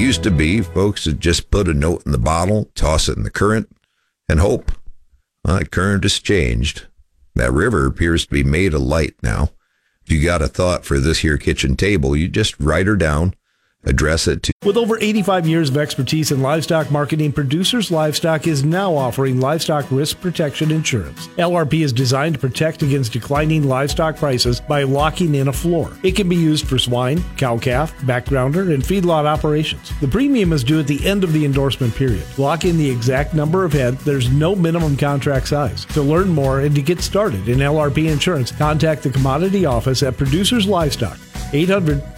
Used to be, folks would just put a note in the bottle, toss it in the current, and hope. Well, the current has changed. That river appears to be made of light now. If you got a thought for this here kitchen table, you just write her down, address it to. With over 85 years of expertise in livestock marketing, Producers Livestock is now offering livestock risk protection insurance. LRP is designed to protect against declining livestock prices by locking in a floor. It can be used for swine, cow-calf, backgrounder, and feedlot operations. The premium is due at the end of the endorsement period. Lock in the exact number of head. There's no minimum contract size. To learn more and to get started in LRP insurance, contact the Commodity Office at Producers Livestock, 800